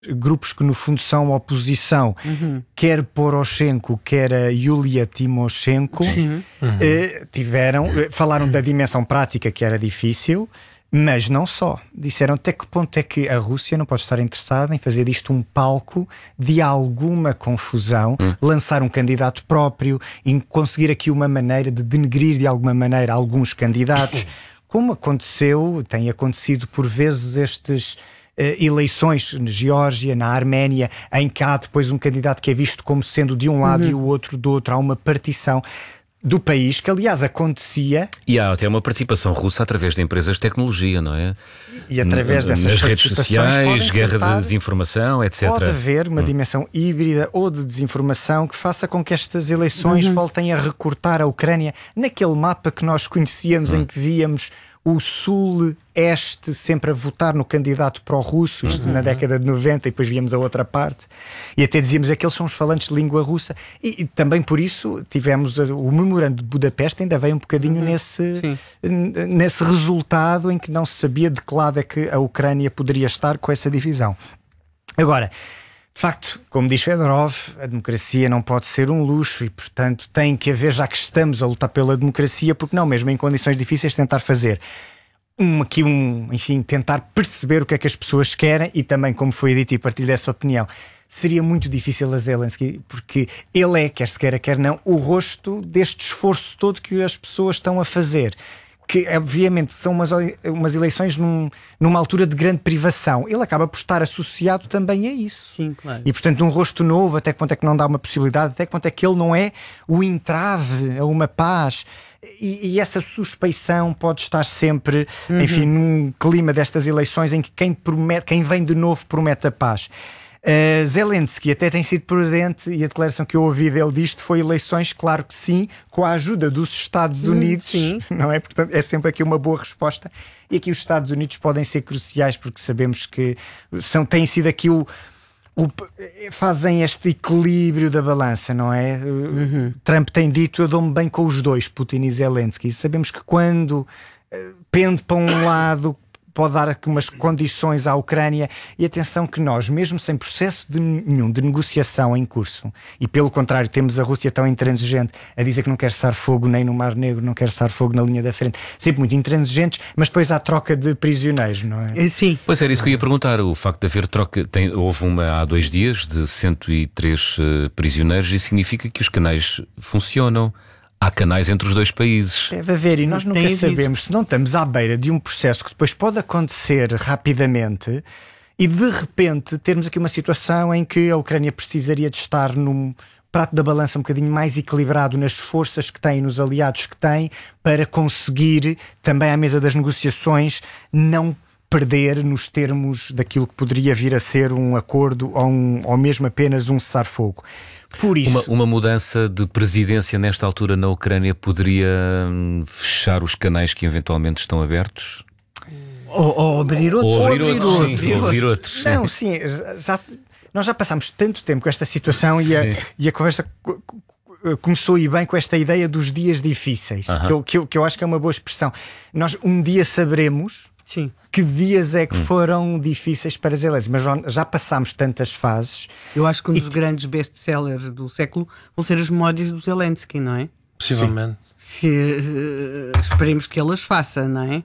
grupos que no fundo são oposição, quer Poroshenko, quer a Yulia Tymoshenko, falaram da dimensão prática que era difícil, mas não só. Disseram até que ponto é que a Rússia não pode estar interessada em fazer disto um palco de alguma confusão, lançar um candidato próprio, em conseguir aqui uma maneira de denegrir de alguma maneira alguns candidatos, como tem acontecido por vezes estes eleições na Geórgia, na Arménia, em que há depois um candidato que é visto como sendo de um lado e o outro do outro. Há uma partição do país, que aliás acontecia. E há até uma participação russa através de empresas de tecnologia, não é? E através dessas nas redes sociais, guerra de desinformação, etc. Pode haver uma dimensão híbrida ou de desinformação que faça com que estas eleições voltem a recortar a Ucrânia naquele mapa que nós conhecíamos, em que víamos o sul-este sempre a votar no candidato pró-russo, isto na década de 90, e depois víamos a outra parte, e até dizíamos que eles são os falantes de língua russa, e também por isso tivemos o memorando de Budapeste, ainda veio um bocadinho nesse resultado em que não se sabia de que lado é que a Ucrânia poderia estar com essa divisão. Agora, de facto, como diz Fedorov, a democracia não pode ser um luxo e, portanto, tem que haver, já que estamos a lutar pela democracia, porque não, mesmo em condições difíceis, tentar fazer tentar perceber o que é que as pessoas querem e também, como foi dito, e partilho dessa opinião, seria muito difícil a Zelensky, porque ele quer se queira, quer não, o rosto deste esforço todo que as pessoas estão a fazer. Que obviamente são umas eleições numa altura de grande privação. Ele acaba por estar associado também a isso. Sim, claro. E portanto um rosto novo, até que ponto é que não dá uma possibilidade, até que ponto é que ele não é o entrave a uma paz. E essa suspeição pode estar sempre, enfim, num clima destas eleições em que quem vem de novo promete a paz. Zelensky até tem sido prudente, e a declaração que eu ouvi dele disto foi eleições, claro que sim, com a ajuda dos Estados Unidos, não é? Portanto, é sempre aqui uma boa resposta, e aqui os Estados Unidos podem ser cruciais, porque sabemos que têm sido aqui fazem este equilíbrio da balança, não é? Trump tem dito: eu dou-me bem com os dois, Putin e Zelensky, e sabemos que quando pende para um lado pode dar aqui umas condições à Ucrânia, e atenção que nós, mesmo sem processo nenhum de negociação em curso, e pelo contrário temos a Rússia tão intransigente a dizer que não quer cessar fogo nem no Mar Negro, não quer cessar fogo na linha da frente, sempre muito intransigentes, mas depois há troca de prisioneiros, não é? Sim. Pois era isso que eu ia perguntar, o facto de haver troca, houve uma há 2 dias de 103 prisioneiros, e significa que os canais funcionam. Há canais entre os dois países. Deve haver, e nós nunca sabemos se não estamos à beira de um processo que depois pode acontecer rapidamente e de repente termos aqui uma situação em que a Ucrânia precisaria de estar num prato da balança um bocadinho mais equilibrado nas forças que tem, nos aliados que tem, para conseguir também à mesa das negociações não perder nos termos daquilo que poderia vir a ser um acordo ou mesmo apenas um cessar-fogo. Por isso, uma mudança de presidência nesta altura na Ucrânia poderia fechar os canais que eventualmente estão abertos? Ou abrir outros. Ou abrir outros. Não, sim, nós já passámos tanto tempo com esta situação, e a conversa começou e bem com esta ideia dos dias difíceis, que eu acho que é uma boa expressão. Nós um dia saberemos que dias é que foram difíceis para Zelensky, mas já passámos tantas fases. Eu acho que um dos grandes best-sellers do século vão ser as memórias do Zelensky, não é? Possivelmente. Esperemos que ele as faça, não é?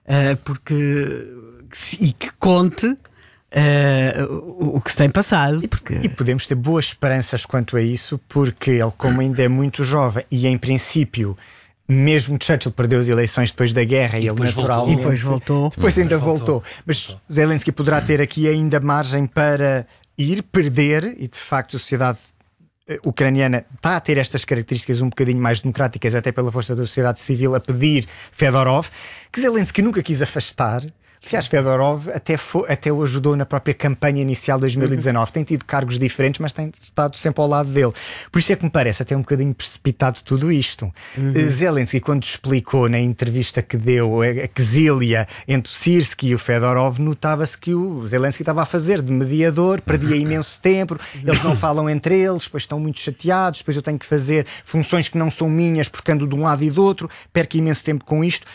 E que conte o que se tem passado. E podemos ter boas esperanças quanto a isso, porque ele, como ainda é muito jovem, e em princípio mesmo Churchill perdeu as eleições depois da guerra e ele naturalmente depois voltou. Depois ainda voltou. Mas Zelensky poderá ter aqui ainda margem para perder, e de facto a sociedade ucraniana está a ter estas características um bocadinho mais democráticas, até pela força da sociedade civil, a pedir Fedorov, que Zelensky nunca quis afastar. Aliás, Fedorov até o ajudou na própria campanha inicial de 2019. Tem tido cargos diferentes, mas tem estado sempre ao lado dele. Por isso é que me parece até um bocadinho precipitado tudo isto. Zelensky, quando explicou na entrevista que deu a quesilha entre o Syrskyi e o Fedorov, notava-se que o Zelensky estava a fazer de mediador, perdia imenso tempo, eles não falam entre eles, depois estão muito chateados, depois eu tenho que fazer funções que não são minhas porque ando de um lado e do outro, perco imenso tempo com isto.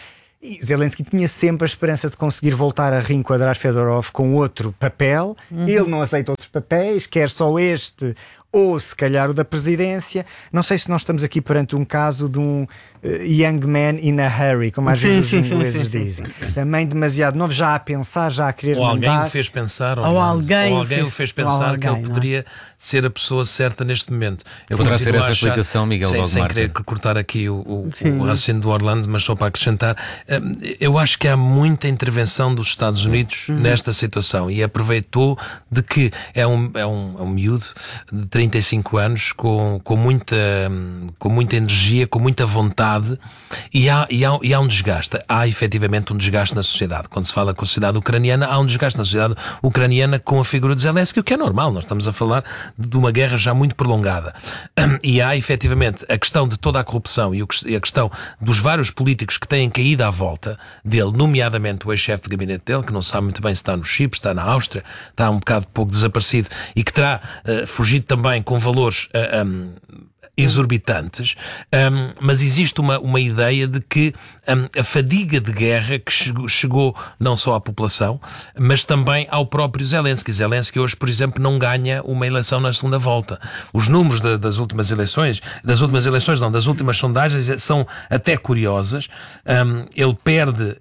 E Zelensky tinha sempre a esperança de conseguir voltar a reenquadrar Fedorov com outro papel. Ele não aceita outros papéis, quer só este ou se calhar o da presidência. Não sei se nós estamos aqui perante um caso de um young man in a hurry, como às vezes os ingleses dizem. Também demasiado novo, já a pensar, já a querer ou mandar. alguém o fez pensar, ou alguém o fez pensar que ele poderia ser a pessoa certa neste momento. Eu poderá ser essa a explicação, Miguel Waldemar. Sem querer cortar aqui o raciocínio do Orlando, mas só para acrescentar, eu acho que há muita intervenção dos Estados Unidos nesta situação, e aproveitou de que é um miúdo de 35 anos com muita energia, com muita vontade, e há um desgaste. Há efetivamente um desgaste na sociedade. Quando se fala com a sociedade ucraniana, há um desgaste na sociedade ucraniana com a figura de Zelensky, o que é normal. Nós estamos a falar de uma guerra já muito prolongada. E há efetivamente a questão de toda a corrupção e a questão dos vários políticos que têm caído à volta dele, nomeadamente o ex-chefe de gabinete dele, que não sabe muito bem se está no Chipre, está na Áustria, está um bocado pouco desaparecido, e que terá fugido também com valores exorbitantes, mas existe uma ideia de que a fadiga de guerra que chegou não só à população, mas também ao próprio Zelensky. Zelensky hoje, por exemplo, não ganha uma eleição na segunda volta. Os números das últimas eleições, das últimas sondagens são até curiosas. Ele perde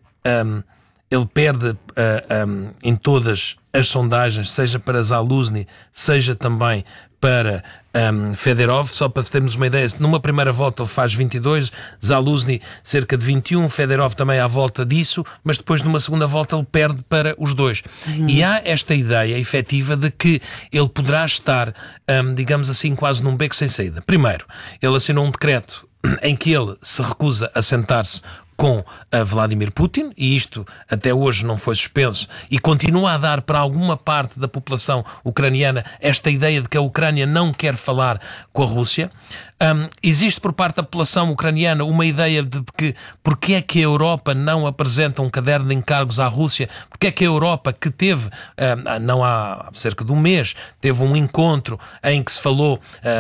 em todas as sondagens, seja para Zaluzny, seja também para Fedorov. Só para termos uma ideia, numa primeira volta ele faz 22, Zaluzny cerca de 21, Fedorov também à volta disso, mas depois numa segunda volta ele perde para os dois. E há esta ideia efetiva de que ele poderá estar, digamos assim, quase num beco sem saída. Primeiro, ele assinou um decreto em que ele se recusa a sentar-se com Vladimir Putin, e isto até hoje não foi suspenso, e continua a dar para alguma parte da população ucraniana esta ideia de que a Ucrânia não quer falar com a Rússia. Existe por parte da população ucraniana uma ideia de que porque é que a Europa não apresenta um caderno de encargos à Rússia, porque é que a Europa, que teve, não há cerca de um mês, teve um encontro em que se falou,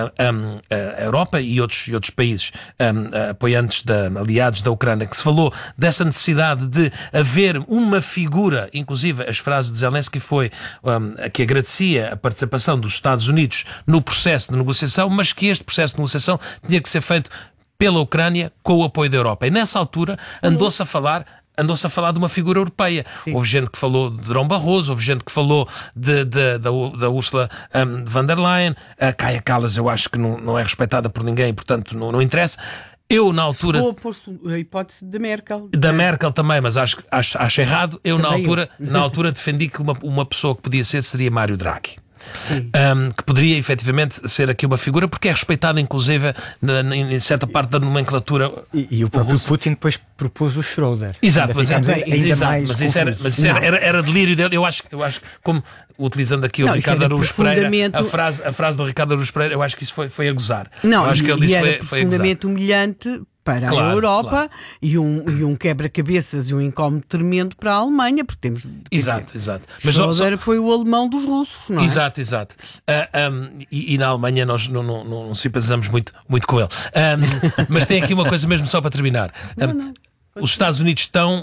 a Europa e outros países apoiantes, aliados da Ucrânia, que se falou dessa necessidade de haver uma figura, inclusive as frases de Zelensky foi que agradecia a participação dos Estados Unidos no processo de negociação, mas que este processo de negociação tinha que ser feito pela Ucrânia com o apoio da Europa. E nessa altura andou-se a falar de uma figura europeia. Sim. Houve gente que falou de Durão Barroso, houve gente que falou da Ursula von der Leyen. A Kaja Kallas eu acho que não é respeitada por ninguém, portanto não interessa. Eu, na altura... Ou posto a hipótese da Merkel. Da Merkel também, mas acho errado. Eu, na altura, defendi que uma pessoa que podia seria Mário Draghi. Que poderia efetivamente ser aqui uma figura, porque é respeitada inclusive em certa parte da nomenclatura. E o próprio Putin depois propôs o Schroeder. Exato, mas isso era delírio dele. Eu acho que, como utilizando aqui o Ricardo Araújo Pereira, a frase do Ricardo Araújo Pereira, eu acho que isso foi a gozar. Não, eu acho que ele disse foi profundamente humilhante para a Europa, e um quebra-cabeças e um incómodo tremendo para a Alemanha, porque temos... Exato. Mas Schröder foi o alemão dos russos, não é? Exato. E na Alemanha nós não simpatizamos muito com ele. Mas tem aqui uma coisa mesmo só para terminar. Os Estados Unidos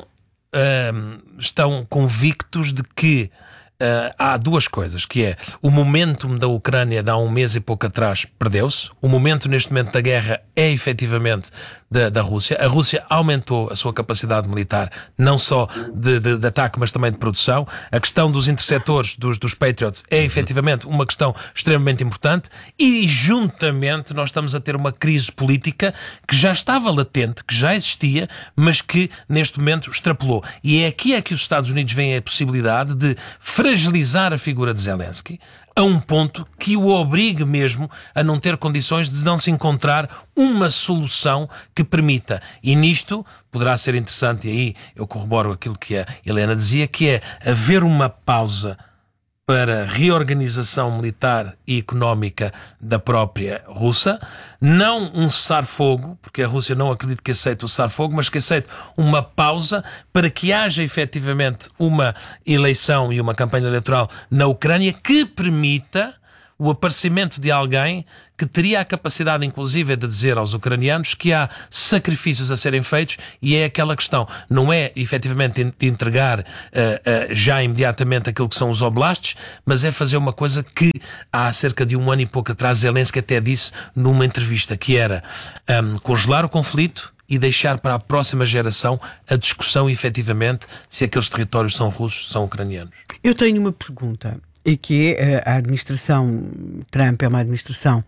estão convictos de que há duas coisas, que é o momentum da Ucrânia de há um mês e pouco atrás perdeu-se. O momento neste momento da guerra é efetivamente da Rússia. A Rússia aumentou a sua capacidade militar, não só de ataque, mas também de produção. A questão dos interceptores dos Patriots é efetivamente uma questão extremamente importante, e juntamente nós estamos a ter uma crise política que já estava latente, que já existia, mas que neste momento extrapolou. E é aqui que os Estados Unidos veem a possibilidade de fragilizar a figura de Zelensky a um ponto que o obrigue mesmo a não ter condições de não se encontrar uma solução que permita. E nisto poderá ser interessante, e aí eu corroboro aquilo que a Helena dizia, que é haver uma pausa para reorganização militar e económica da própria Rússia, não um cessar-fogo, porque a Rússia não acredita que aceite o cessar-fogo, mas que aceite uma pausa para que haja efetivamente uma eleição e uma campanha eleitoral na Ucrânia que permita o aparecimento de alguém que teria a capacidade, inclusive, de dizer aos ucranianos que há sacrifícios a serem feitos, e é aquela questão, não é efetivamente de entregar já imediatamente aquilo que são os oblastes, mas é fazer uma coisa que há cerca de um ano e pouco atrás Zelensky até disse numa entrevista, que era congelar o conflito e deixar para a próxima geração a discussão, efetivamente, se aqueles territórios são russos, são ucranianos. Eu tenho uma pergunta, e que é, a administração Trump é uma administração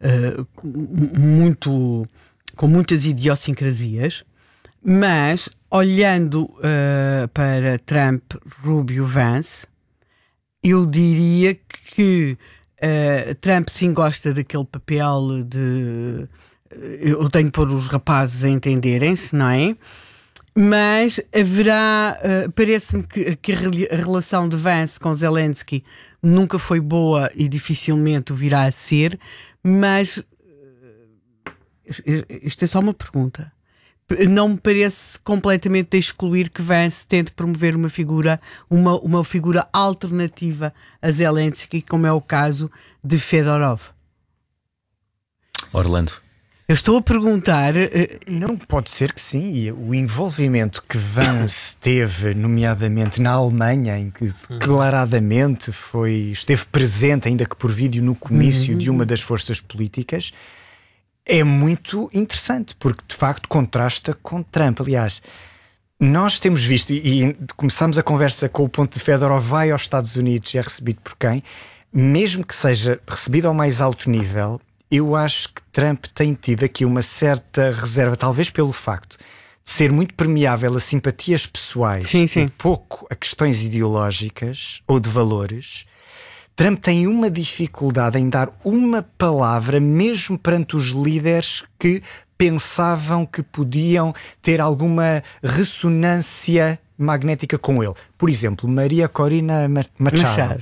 com muitas idiosincrasias, mas olhando para Trump, Rubio, Vance, eu diria que Trump sim gosta daquele papel de eu tenho que pôr os rapazes a entenderem-se, não é? Mas haverá, parece-me que a relação de Vance com Zelensky nunca foi boa e dificilmente o virá a ser, mas isto é só uma pergunta. Não me parece completamente de excluir que Vance tente promover uma figura alternativa a Zelensky, como é o caso de Fedorov. Orlando. Eu estou a perguntar... Não pode ser que sim. E o envolvimento que Vance teve, nomeadamente na Alemanha, em que declaradamente esteve presente, ainda que por vídeo, no comício de uma das forças políticas, é muito interessante, porque de facto contrasta com Trump. Aliás, nós temos visto, e começamos a conversa com o ponto de Fedorov vai aos Estados Unidos e é recebido por quem? Mesmo que seja recebido ao mais alto nível, eu acho que Trump tem tido aqui uma certa reserva, talvez pelo facto de ser muito permeável a simpatias pessoais e pouco a questões ideológicas ou de valores. Trump tem uma dificuldade em dar uma palavra, mesmo perante os líderes que pensavam que podiam ter alguma ressonância magnética com ele. Por exemplo, Maria Corina Machado.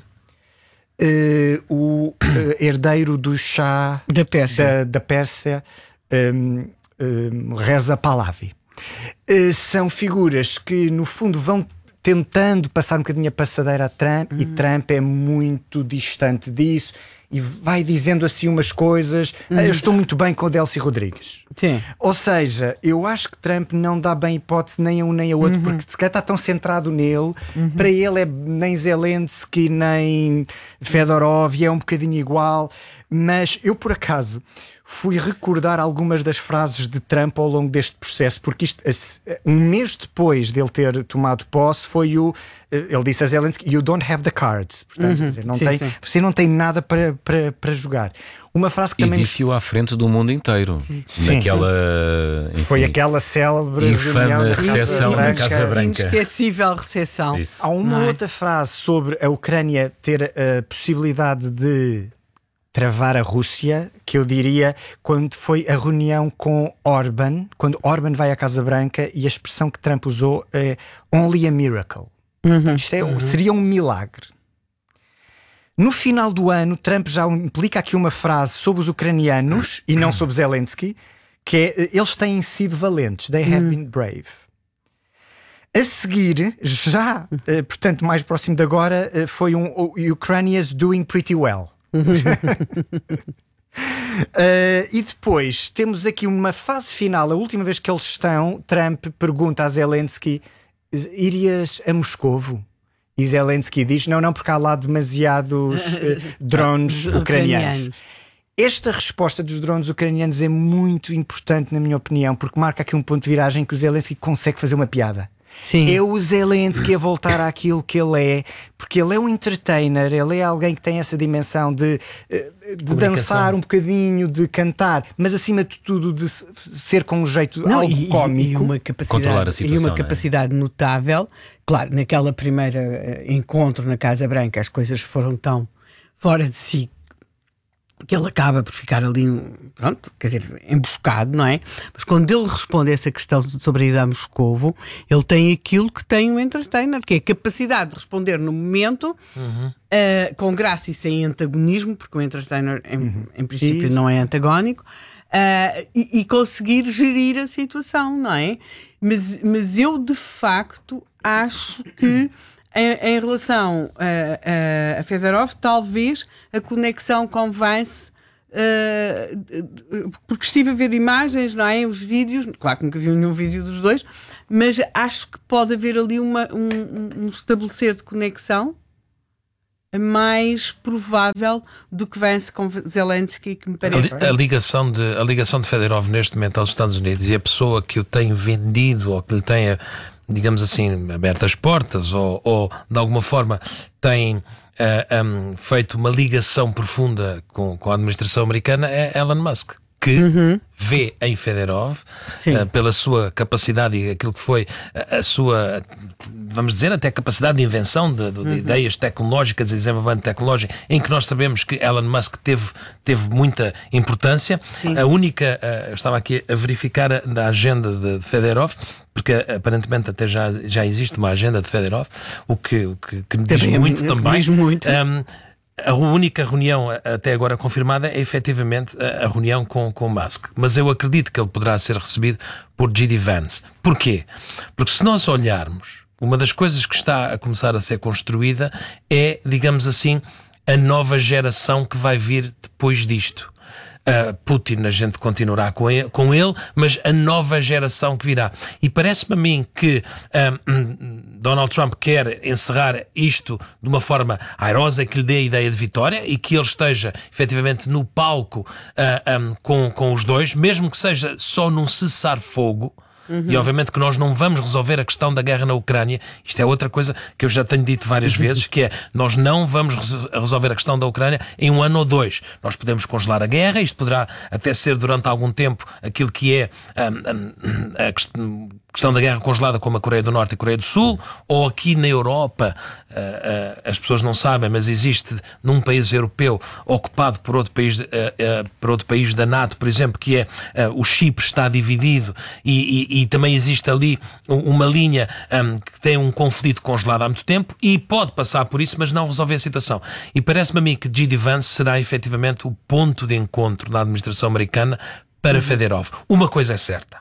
O herdeiro do Shah da Pérsia, Reza Pahlavi. São figuras que no fundo vão tentando passar um bocadinho a passadeira a Trump, e Trump é muito distante disso e vai dizendo assim umas coisas. Eu estou muito bem com o Delcy Rodrigues. Sim. Ou seja, eu acho que Trump não dá bem hipótese nem a um nem a outro, porque se calhar está tão centrado nele, para ele é nem Zelensky nem Fedorov, é um bocadinho igual. Mas eu, por acaso, fui recordar algumas das frases de Trump ao longo deste processo, porque isto, um mês depois dele ter tomado posse, ele disse a Zelensky, you don't have the cards. Portanto, quer dizer, você não tem nada para jogar. Uma frase que também... E disse-o à frente do mundo inteiro. Naquela... Enfim, foi aquela célebre infame recepção na Casa Branca. Inesquecível recepção. Há uma outra frase sobre a Ucrânia ter a possibilidade de travar a Rússia, que eu diria quando foi a reunião com Orban, quando Orban vai à Casa Branca, e a expressão que Trump usou é only a miracle. Isto seria um milagre. No final do ano, Trump já implica aqui uma frase sobre os ucranianos e não sobre Zelensky, que é, eles têm sido valentes, they have been brave. A seguir, já, portanto, mais próximo de agora, foi Ukrainians doing pretty well. E depois temos aqui uma fase final, a última vez que eles estão, Trump pergunta a Zelensky, irias a Moscovo? E Zelensky diz, não, porque há lá demasiados drones ucranianos. Esta resposta dos drones ucranianos é muito importante, na minha opinião, porque marca aqui um ponto de viragem que o Zelensky consegue fazer uma piada. Sim. É o Zelensky a voltar àquilo que ele é, porque ele é um entertainer, ele é alguém que tem essa dimensão de dançar um bocadinho, de cantar, mas acima de tudo de ser com um jeito algo cómico. E uma capacidade, controlar a situação, e uma capacidade notável. Claro, naquela primeira encontro na Casa Branca as coisas foram tão fora de si que ele acaba por ficar ali, pronto, quer dizer, emboscado, não é? Mas quando ele responde a essa questão sobre a ida a Moscovo, ele tem aquilo que tem um entertainer, que é a capacidade de responder no momento, com graça e sem antagonismo, porque o entertainer, em princípio, não é antagónico, e conseguir gerir a situação, não é? Mas eu, de facto, acho que Em relação a Fedorov, talvez a conexão com Vance, porque estive a ver imagens, não é? Os vídeos, claro que nunca vi nenhum vídeo dos dois, mas acho que pode haver ali um estabelecer de conexão mais provável do que Vance com Zelensky, que me parece. A ligação de Fedorov neste momento aos Estados Unidos e a pessoa que o tem vendido ou que lhe tenha, digamos assim, aberto as portas ou de alguma forma tem feito uma ligação profunda com a administração americana é Elon Musk, que vê em Fedorov, pela sua capacidade e aquilo que foi a sua, vamos dizer, até capacidade de invenção de ideias tecnológicas e desenvolvimento tecnológico, em que nós sabemos que Elon Musk teve muita importância. Sim. A única, eu estava aqui a verificar da agenda de Fedorov, porque aparentemente até já existe uma agenda de Fedorov, o que me diz muito também. Diz muito. A única reunião até agora confirmada é efetivamente a reunião com Musk. Mas eu acredito que ele poderá ser recebido por J.D. Vance. Porquê? Porque se nós olharmos, uma das coisas que está a começar a ser construída é, digamos assim, a nova geração que vai vir depois disto. Putin, a gente continuará com ele, mas a nova geração que virá. E parece-me a mim que Donald Trump quer encerrar isto de uma forma airosa, que lhe dê a ideia de vitória e que ele esteja efetivamente no palco com os dois, mesmo que seja só num cessar-fogo. E obviamente que nós não vamos resolver a questão da guerra na Ucrânia. Isto é outra coisa que eu já tenho dito várias vezes, que é, nós não vamos resolver a questão da Ucrânia em 1 ano ou 2. Nós podemos congelar a guerra, isto poderá até ser durante algum tempo aquilo que é a questão da guerra congelada, como a Coreia do Norte e a Coreia do Sul, ou aqui na Europa, as pessoas não sabem, mas existe num país europeu ocupado por outro país da NATO, por exemplo, que é o Chipre está dividido e também existe ali uma linha que tem um conflito congelado há muito tempo e pode passar por isso, mas não resolver a situação. E parece-me a mim que J.D. Vance será efetivamente o ponto de encontro da administração americana para Fedorov. Uma coisa é certa.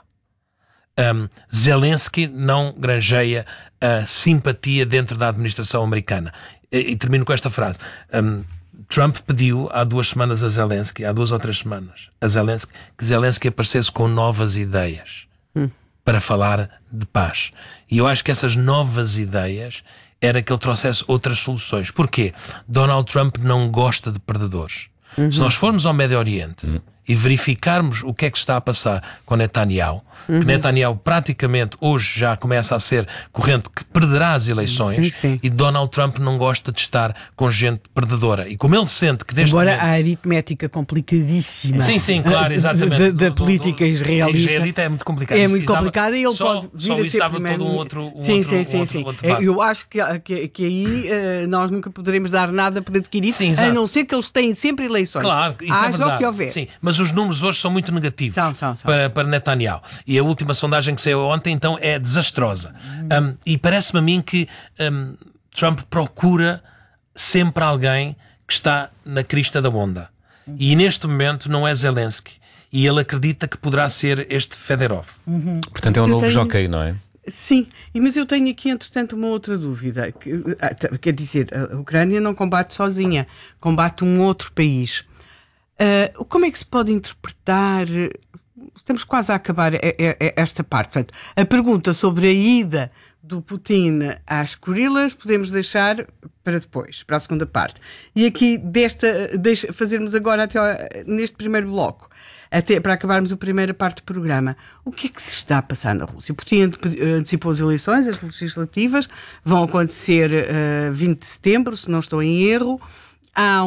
Zelensky não granjeia simpatia dentro da administração americana. E termino com esta frase. Trump pediu há 2 semanas a Zelensky, há 2 ou 3 semanas, que Zelensky aparecesse com novas ideias para falar de paz. E eu acho que essas novas ideias era que ele trouxesse outras soluções. Porquê? Donald Trump não gosta de perdedores. Se nós formos ao Médio Oriente e verificarmos o que é que está a passar com Netanyahu, que Netanyahu praticamente hoje já começa a ser corrente que perderá as eleições, e Donald Trump não gosta de estar com gente perdedora. E como ele sente que neste momento... a aritmética complicadíssima claro, exatamente. da política israelita. Israelita é muito complicada. É muito complicada e ele pode vir a ser primeiro... todo um outro eu acho que aí nós nunca poderemos dar nada por adquirir, a não ser que eles têm sempre eleições. Claro, isso é verdade. O que houver. Sim, mas os números hoje são muito negativos para Netanyahu. E a última sondagem que saiu ontem, então, é desastrosa. E parece-me a mim que Trump procura sempre alguém que está na crista da onda. E neste momento não é Zelensky. E ele acredita que poderá ser este Fedorov. Portanto, é um novo jockey, não é? Sim, mas eu tenho aqui, entretanto, uma outra dúvida. Quer dizer, a Ucrânia não combate sozinha, combate um outro país. Como é que se pode interpretar... Estamos quase a acabar esta parte. Portanto, a pergunta sobre a ida do Putin às Kurilas podemos deixar para depois, para a segunda parte. E aqui fazermos agora neste primeiro bloco, até para acabarmos a primeira parte do programa. O que é que se está a passar na Rússia? Putin antecipou as eleições, as legislativas, vão acontecer 20 de setembro, se não estou em erro. Há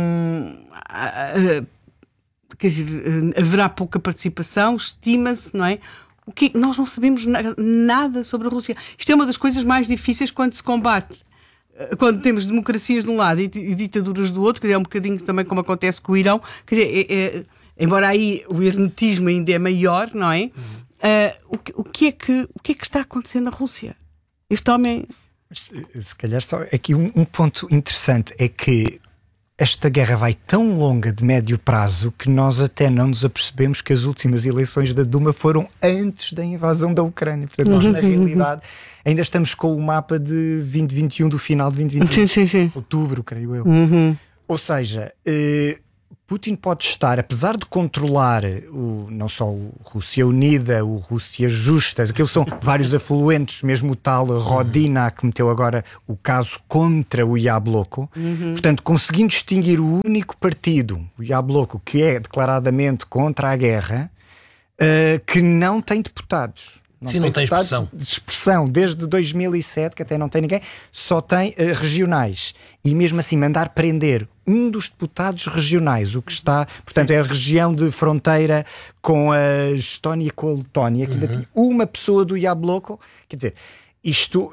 quer dizer, haverá pouca participação, estima-se, não é? Nós não sabemos nada sobre a Rússia. Isto é uma das coisas mais difíceis quando se combate. Quando temos democracias de um lado e ditaduras do outro, que é um bocadinho também como acontece com o Irão. Quer dizer, embora aí o hermetismo ainda é maior, não é? O que é que está acontecendo na Rússia? Este homem... Se calhar só aqui um ponto interessante é que esta guerra vai tão longa de médio prazo que nós até não nos apercebemos que as últimas eleições da Duma foram antes da invasão da Ucrânia. Portanto, nós na realidade ainda estamos com o mapa de 2021, do final de 2021. Sim. Outubro, creio eu. Ou seja, Putin pode estar, apesar de controlar não só o Rússia Unida, o Rússia Justa, aqueles são vários afluentes, mesmo o tal Rodina, que meteu agora o caso contra o Yabloko. Portanto, conseguindo distinguir o único partido, o Yabloko, que é declaradamente contra a guerra, que não tem deputados. Não tem expressão. De expressão, desde 2007, que até não tem ninguém, só tem regionais. E mesmo assim mandar prender um dos deputados regionais, o que está, portanto, é a região de fronteira com a Estónia e com a Letónia, que ainda tinha uma pessoa do Yabloko. Quer dizer, isto,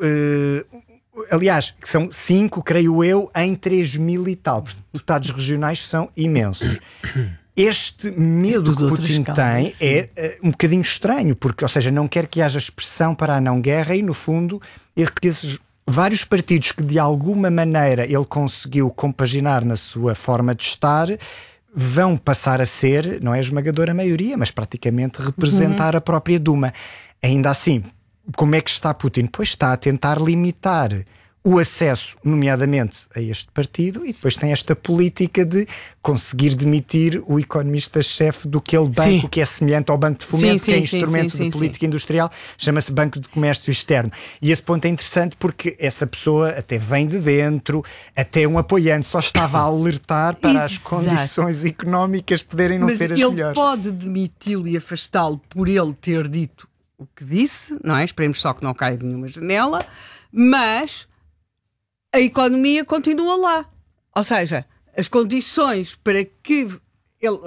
aliás, que são 5, creio eu, em 3.000 e tal. Os deputados regionais são imensos. Este medo que Putin tem é um bocadinho estranho, porque, ou seja, não quer que haja expressão para a não-guerra e, no fundo, esses vários partidos que, de alguma maneira, ele conseguiu compaginar na sua forma de estar, vão passar a ser, não é a esmagadora maioria, mas praticamente representar a própria Duma. Ainda assim, como é que está Putin? Pois está a tentar limitar o acesso, nomeadamente, a este partido, e depois tem esta política de conseguir demitir o economista-chefe do aquele banco que é semelhante ao Banco de Fomento, que é instrumento de política industrial, chama-se Banco de Comércio Externo. E esse ponto é interessante porque essa pessoa até vem de dentro, até um apoiante, só estava a alertar para as condições económicas poderem não ser as melhores. Mas ele pode demiti-lo e afastá-lo por ele ter dito o que disse, não é? Esperemos só que não caia de nenhuma janela, mas a economia continua lá. Ou seja, as condições para que ele,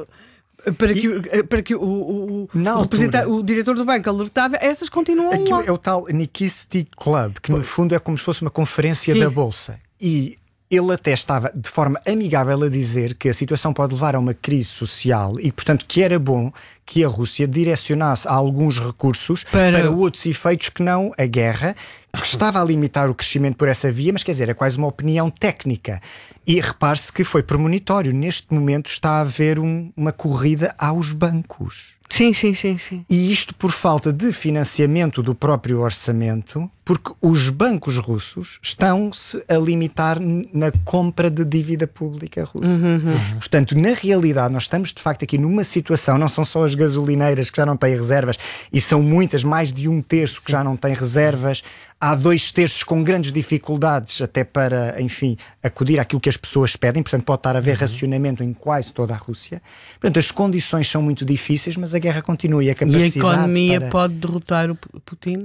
para que o diretor do banco alertava, essas continuam lá. É o tal Nikisti Club, que no fundo é como se fosse uma conferência da Bolsa. E ele até estava de forma amigável a dizer que a situação pode levar a uma crise social e, portanto, que era bom que a Rússia direcionasse alguns recursos para outros efeitos que não a guerra, que estava a limitar o crescimento por essa via, mas quer dizer, é quase uma opinião técnica. E repare-se que foi premonitório. Neste momento está a haver uma corrida aos bancos. Sim. E isto por falta de financiamento do próprio orçamento, porque os bancos russos estão-se a limitar na compra de dívida pública russa. Portanto, na realidade, nós estamos de facto aqui numa situação, não são só as gasolineiras que já não têm reservas, e são muitas, mais de 1/3 que já não têm reservas. Há 2/3 com grandes dificuldades até para, enfim, acudir àquilo que as pessoas pedem. Portanto, pode estar a haver racionamento em quase toda a Rússia. Portanto, as condições são muito difíceis, mas a guerra continua e a capacidade... E a economia pode derrotar o Putin?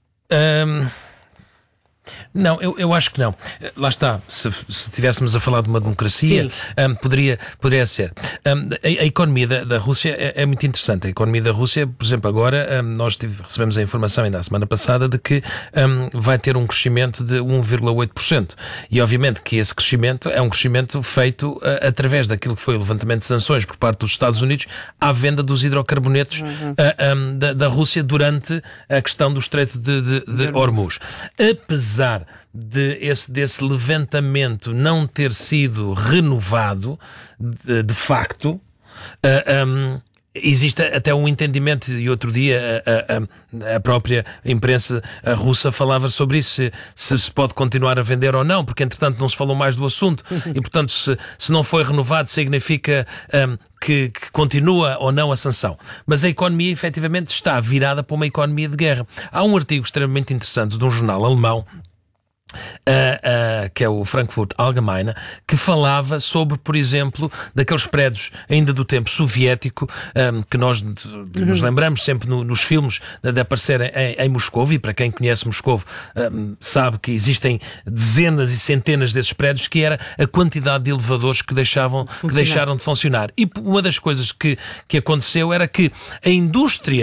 Não, eu acho que não. Lá está, se estivéssemos a falar de uma democracia, poderia ser. A economia da Rússia é muito interessante. A economia da Rússia, por exemplo, agora nós recebemos a informação ainda a semana passada de que vai ter um crescimento de 1,8%. E obviamente que esse crescimento é um crescimento feito através daquilo que foi o levantamento de sanções por parte dos Estados Unidos à venda dos hidrocarbonetos da Rússia durante a questão do Estreito de Hormuz. Apesar desse levantamento não ter sido renovado de facto, existe até um entendimento, e outro dia a própria imprensa russa falava sobre isso, se pode continuar a vender ou não, porque entretanto não se falou mais do assunto, e portanto se não foi renovado significa que continua ou não a sanção. Mas a economia efetivamente está virada para uma economia de guerra. Há um artigo extremamente interessante de um jornal alemão, que é o Frankfurt Allgemeine, que falava sobre, por exemplo, daqueles prédios ainda do tempo soviético, que nós nos lembramos sempre nos filmes de aparecer em Moscovo, e para quem conhece Moscovo sabe que existem dezenas e centenas desses prédios, que era a quantidade de elevadores que deixaram de funcionar. E uma das coisas que aconteceu era que a indústria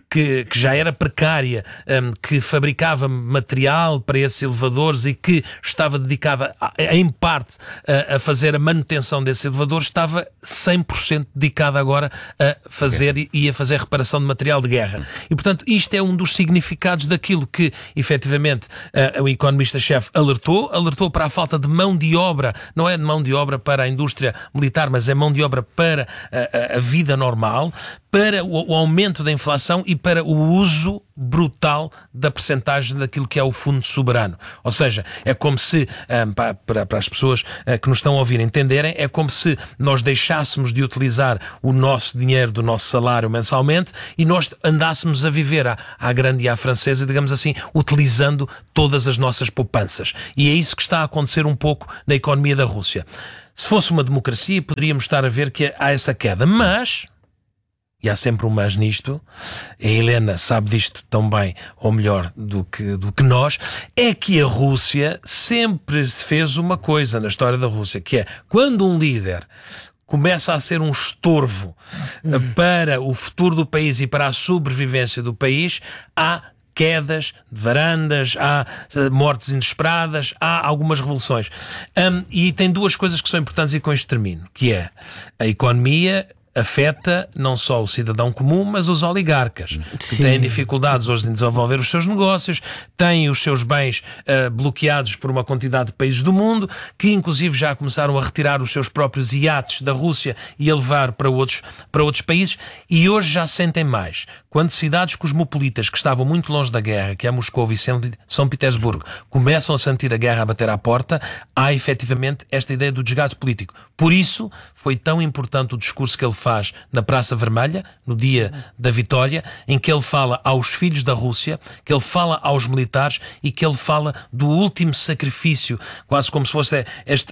que já era precária, que fabricava material para esses elevadores e que estava dedicada em parte a fazer a manutenção desses elevadores, estava 100% dedicada agora a fazer e a fazer reparação de material de guerra. E, portanto, isto é um dos significados daquilo que, efetivamente, o economista-chefe alertou para a falta de mão de obra, não é de mão de obra para a indústria militar, mas é mão de obra para a vida normal, para o aumento da inflação e para o uso brutal da percentagem daquilo que é o fundo soberano. Ou seja, é como se, para as pessoas que nos estão a ouvir entenderem, é como se nós deixássemos de utilizar o nosso dinheiro do nosso salário mensalmente e nós andássemos a viver à grande e à francesa, digamos assim, utilizando todas as nossas poupanças. E é isso que está a acontecer um pouco na economia da Rússia. Se fosse uma democracia, poderíamos estar a ver que há essa queda, mas... E há sempre um mas nisto, a Helena sabe disto tão bem, ou melhor, do que nós, é que a Rússia sempre fez uma coisa na história da Rússia, que é, quando um líder começa a ser um estorvo para o futuro do país e para a sobrevivência do país, há quedas de varandas, há mortes inesperadas, há algumas revoluções. E tem duas coisas que são importantes e com isto termino, que é a economia afeta não só o cidadão comum, mas os oligarcas, que têm dificuldades hoje em desenvolver os seus negócios, têm os seus bens bloqueados por uma quantidade de países do mundo, que inclusive já começaram a retirar os seus próprios iates da Rússia e a levar para outros países, e hoje já sentem mais. Quando cidades cosmopolitas que estavam muito longe da guerra, que é Moscou e São Petersburgo, começam a sentir a guerra a bater à porta, há efetivamente esta ideia do desgaste político. Por isso, foi tão importante o discurso que ele faz na Praça Vermelha, no dia da vitória, em que ele fala aos filhos da Rússia, que ele fala aos militares e que ele fala do último sacrifício, quase como se fosse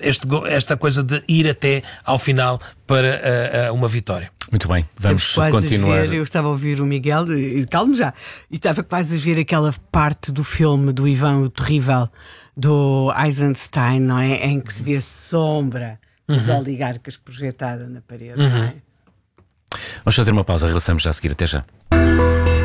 esta coisa de ir até ao final para uma vitória. Muito bem, vamos continuar. Eu estava a ouvir o Miguel, calmo já, e estava quase a ver aquela parte do filme do Ivan o Terrível, do Eisenstein, não é? Em que se vê a sombra dos oligarcas projetada na parede, não é? Vamos fazer uma pausa, regressamos já a seguir, até já.